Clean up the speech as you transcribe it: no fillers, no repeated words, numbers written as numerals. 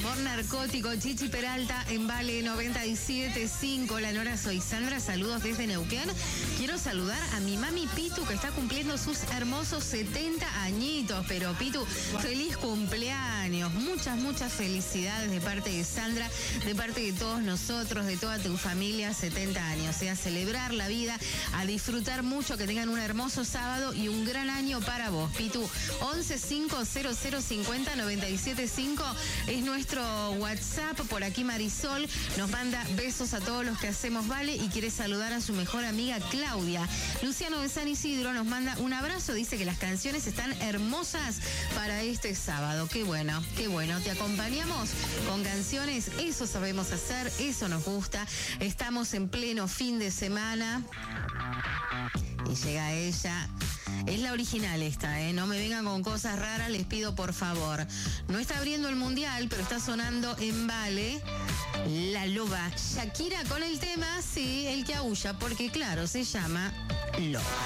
por narcótico. Chichi Peralta en Vale 97.5. La Nora, soy Sandra, saludos desde Neuquén. Quiero saludar a mi mami Pitu, que está cumpliendo sus hermosos 70 añitos. Pero Pitu, feliz cumpleaños. Muchas felicidades de parte de Sandra, de parte de todos nosotros, de toda tu familia. 70 años, a celebrar la vida, a disfrutar mucho, que tengan un hermoso sábado y un gran año para vos, Pitu. 11-500-50-97-5 es nuestro WhatsApp. Por aquí Marisol nos manda besos a todos los que hacemos Vale y quiere saludar a su mejor amiga Claudia. Luciano de San Isidro nos manda un abrazo, dice que las canciones están hermosas para este sábado. Qué bueno, te acompañamos con canciones, eso sabemos hacer, eso nos gusta. Estamos en pleno fin de semana y llega ella. Es la original esta, no me vengan con cosas raras, les pido por favor. No está abriendo el mundial, pero está sonando en Vale La Loba. Shakira con el tema, sí, el que aúlla, porque claro, se llama Loba.